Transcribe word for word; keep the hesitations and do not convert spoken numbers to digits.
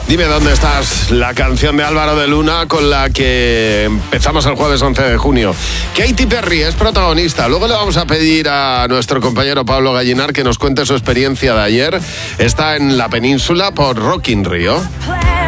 Dime dónde estás, la canción de Álvaro de Luna con la que empezamos el jueves once de junio. Katy Perry es protagonista. Luego le vamos a pedir a nuestro compañero Pablo Gallinar que nos cuente su experiencia de ayer. Está en la península por Rock in Rio.